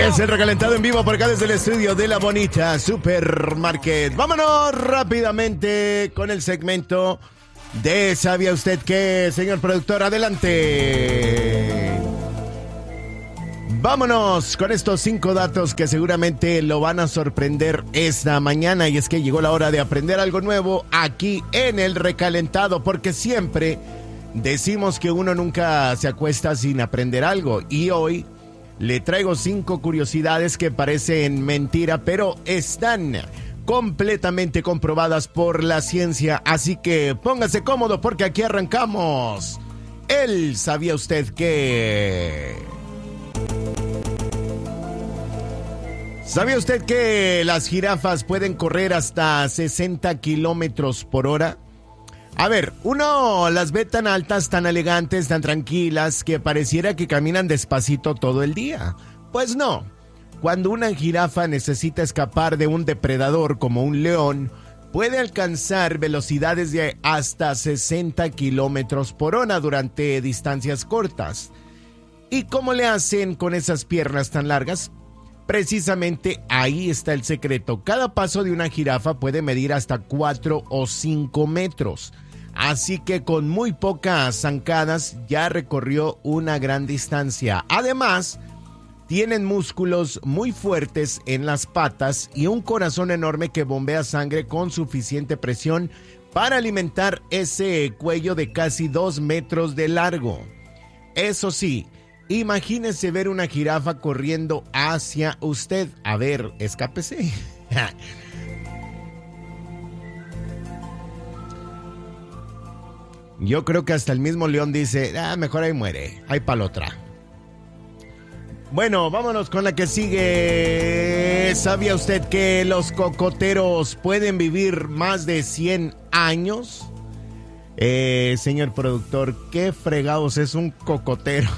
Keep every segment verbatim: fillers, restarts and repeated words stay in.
Es el recalentado en vivo por acá desde el estudio de La Bonita Supermarket. Vámonos rápidamente con el segmento de ¿Sabía usted qué, señor productor? Adelante. Vámonos con estos cinco datos que seguramente lo van a sorprender esta mañana. Y es que llegó la hora de aprender algo nuevo aquí en el recalentado, porque siempre decimos que uno nunca se acuesta sin aprender algo. Y hoy le traigo cinco curiosidades que parecen mentira, pero están completamente comprobadas por la ciencia. Así que póngase cómodo porque aquí arrancamos. ¿El sabía usted qué? ¿Sabía usted que las jirafas pueden correr hasta sesenta kilómetros por hora? A ver, uno las ve tan altas, tan elegantes, tan tranquilas, que pareciera que caminan despacito todo el día. Pues no. Cuando una jirafa necesita escapar de un depredador como un león, puede alcanzar velocidades de hasta sesenta kilómetros por hora durante distancias cortas. ¿Y cómo le hacen con esas piernas tan largas? Precisamente ahí está el secreto. Cada paso de una jirafa puede medir hasta cuatro o cinco metros. Así que con muy pocas zancadas ya recorrió una gran distancia. Además, tienen músculos muy fuertes en las patas y un corazón enorme que bombea sangre con suficiente presión para alimentar ese cuello de casi dos metros de largo. Eso sí, imagínese ver una jirafa corriendo hacia usted. A ver, escápese. Yo creo que hasta el mismo león dice, ah, mejor ahí muere, ahí para la otra. Bueno, vámonos con la que sigue. ¿Sabía usted que los cocoteros pueden vivir más de cien años? Eh, señor productor, ¿qué fregados es un cocotero?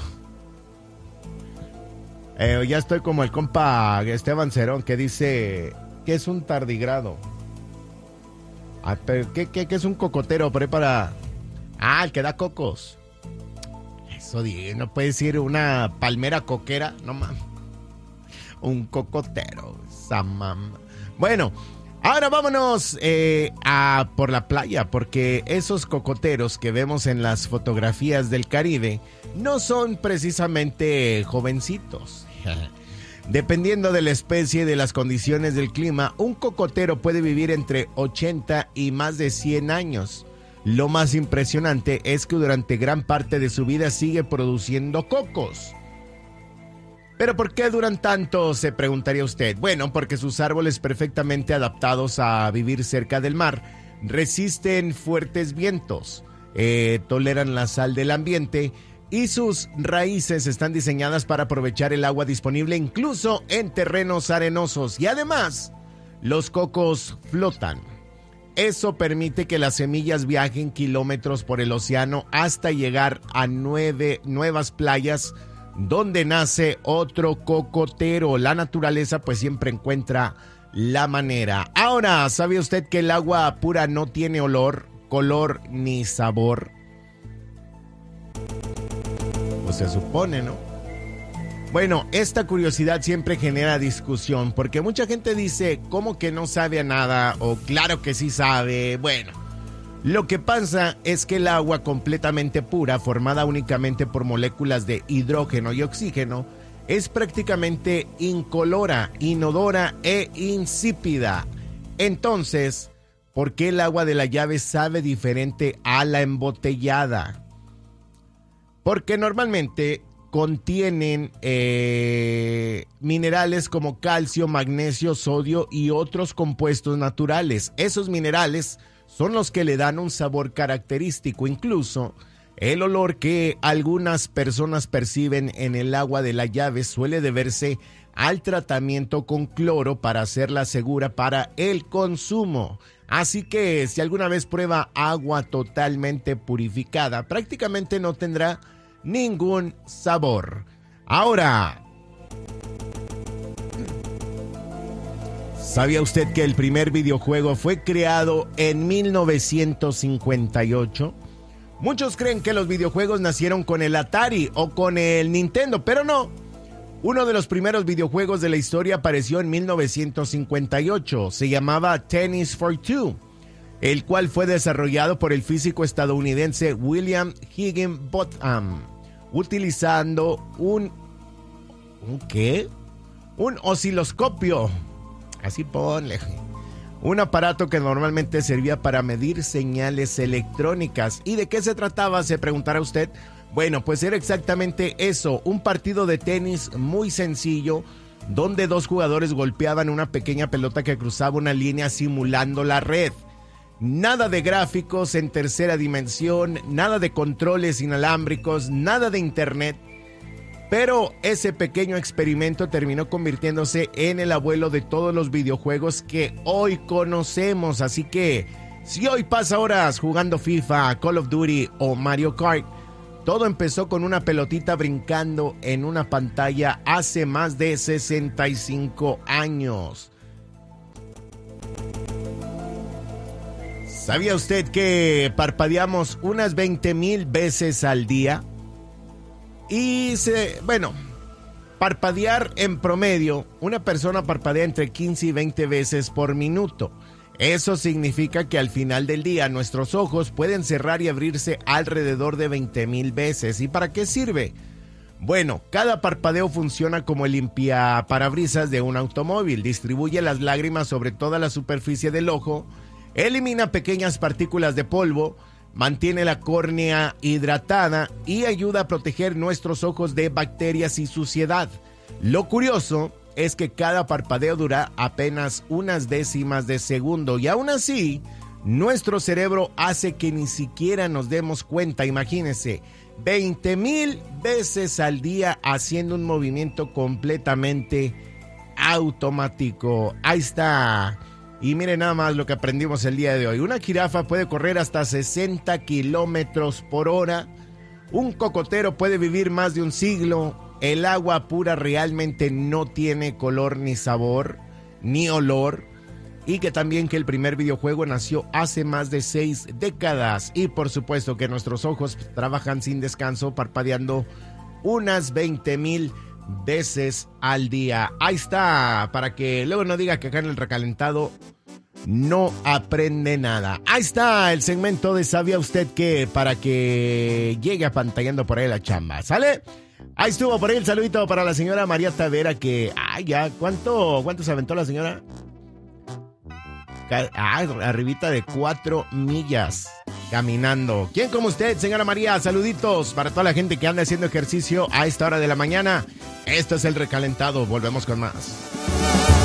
Eh, ya estoy como el compa Esteban Cerón que dice que es un tardigrado. Ah, pero ¿qué, qué, qué es un cocotero? Por ahí para... Ah, el que da cocos. Eso, no puede decir una palmera coquera, no mames. Un cocotero, esa mamá. Bueno, ahora vámonos eh, a por la playa, porque esos cocoteros que vemos en las fotografías del Caribe no son precisamente jovencitos. Dependiendo de la especie y de las condiciones del clima, un cocotero puede vivir entre ochenta y más de cien años. Lo más impresionante es que durante gran parte de su vida sigue produciendo cocos. ¿Pero por qué duran tanto?, se preguntaría usted. Bueno, porque sus árboles perfectamente adaptados a vivir cerca del mar resisten fuertes vientos, eh, toleran la sal del ambiente y sus raíces están diseñadas para aprovechar el agua disponible incluso en terrenos arenosos. Y además, los cocos flotan. Eso permite que las semillas viajen kilómetros por el océano hasta llegar a nueve nuevas playas donde nace otro cocotero. La naturaleza pues siempre encuentra la manera. Ahora, ¿sabe usted que el agua pura no tiene olor, color ni sabor? Pues se supone, ¿no? Bueno, esta curiosidad siempre genera discusión porque mucha gente dice, ¿cómo que no sabe a nada? O claro que sí sabe. Bueno, lo que pasa es que el agua completamente pura, formada únicamente por moléculas de hidrógeno y oxígeno, es prácticamente incolora, inodora e insípida. Entonces, ¿por qué el agua de la llave sabe diferente a la embotellada? Porque normalmente contienen eh, minerales como calcio, magnesio, sodio y otros compuestos naturales. Esos minerales son los que le dan un sabor característico. Incluso el olor que algunas personas perciben en el agua de la llave suele deberse al tratamiento con cloro para hacerla segura para el consumo. Así que si alguna vez prueba agua totalmente purificada, prácticamente no tendrá ningún sabor. Ahora, ¿sabía usted que el primer videojuego fue creado en mil novecientos cincuenta y ocho? Muchos creen que los videojuegos nacieron con el Atari o con el Nintendo, pero no. Uno de los primeros videojuegos de la historia apareció en mil novecientos cincuenta y ocho. Se llamaba Tennis for Two, el cual fue desarrollado por el físico estadounidense William Higginbotham, utilizando un... ¿Un qué? Un osciloscopio. Así ponle. Un aparato que normalmente servía para medir señales electrónicas. ¿Y de qué se trataba? Se preguntará usted. Bueno, pues era exactamente eso, un partido de tenis muy sencillo, donde dos jugadores golpeaban una pequeña pelota que cruzaba una línea simulando la red. Nada de gráficos en tercera dimensión, nada de controles inalámbricos, nada de internet. Pero ese pequeño experimento terminó convirtiéndose en el abuelo de todos los videojuegos que hoy conocemos. Así que, si hoy pasa horas jugando FIFA, Call of Duty o Mario Kart, todo empezó con una pelotita brincando en una pantalla hace más de sesenta y cinco años. ¿Sabía usted que parpadeamos unas veinte mil veces al día? Y se, bueno, parpadear en promedio, una persona parpadea entre quince y veinte veces por minuto. Eso significa que al final del día nuestros ojos pueden cerrar y abrirse alrededor de veinte mil veces. ¿Y para qué sirve? Bueno, cada parpadeo funciona como el limpiaparabrisas de un automóvil. Distribuye las lágrimas sobre toda la superficie del ojo, elimina pequeñas partículas de polvo, mantiene la córnea hidratada y ayuda a proteger nuestros ojos de bacterias y suciedad. Lo curioso es que cada parpadeo dura apenas unas décimas de segundo y aún así nuestro cerebro hace que ni siquiera nos demos cuenta. Imagínense, veinte mil veces al día haciendo un movimiento completamente automático. Ahí está. Y miren nada más lo que aprendimos el día de hoy. Una jirafa puede correr hasta sesenta kilómetros por hora. Un cocotero puede vivir más de un siglo. El agua pura realmente no tiene color ni sabor, ni olor. Y que también que el primer videojuego nació hace más de seis décadas. Y por supuesto que nuestros ojos trabajan sin descanso, parpadeando unas veinte mil veces al día. Ahí está, para que luego no diga que acá en el recalentado no aprende nada. Ahí está el segmento de ¿sabía usted qué? Para que llegue apantallando por ahí la chamba, ¿sale? Ahí estuvo por ahí el saludito para la señora María Tavera que, ay ya, ¿cuánto, cuánto se aventó la señora? Ah, arribita de cuatro millas caminando. ¿Quién como usted, señora María? Saluditos para toda la gente que anda haciendo ejercicio a esta hora de la mañana. Esto es el recalentado, volvemos con más.